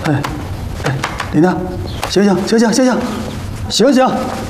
哎，哎，琳娜，醒醒，醒醒，醒醒，醒醒！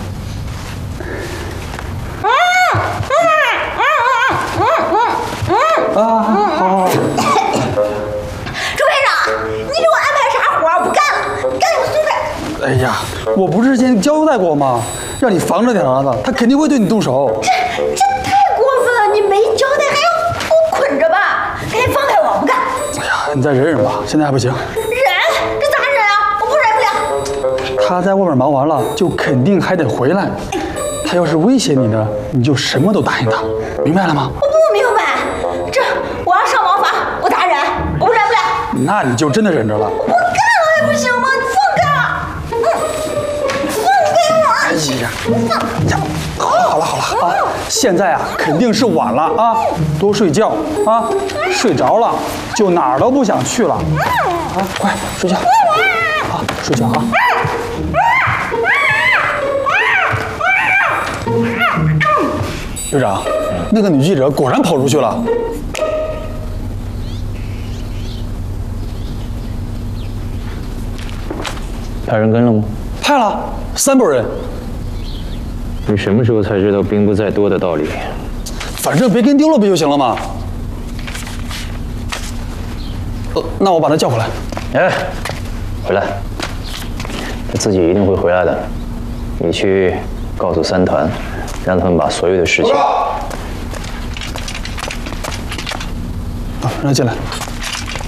啊，好。 朱会长，你给我安排啥活？我不干了，赶紧松开！ 哎呀，我不是之前交代过吗？让你防着点儿子，他肯定会对你动手。 这太过分了！你没交代还要给我捆着吧？赶紧放开我，不干！ 哎呀，你再忍忍吧，现在还不行。 忍？这咋忍啊？我不忍不了。 他在外面忙完了，就肯定还得回来。他要是威胁你呢，你就什么都答应他，明白了吗？ 我不明白，这我要上王法，我咋忍？我忍不了。 那你就真的忍着了。 我干了还不行吗？你放开我！放开我！ 哎呀，呀，好了啊，现在啊肯定是晚了啊，多睡觉啊，睡着了就哪儿都不想去了啊，快睡觉，好睡觉啊。队长，那个女记者果然跑出去了。 派人跟了吗？ 派了3拨人。 你什么时候才知道兵不在多的道理？ 反正别跟丢了不就行了吗？那我把他叫回来。 哎，回来，他自己一定会回来的。你去告诉3团，让他们把所有的事情。 好，让他进来。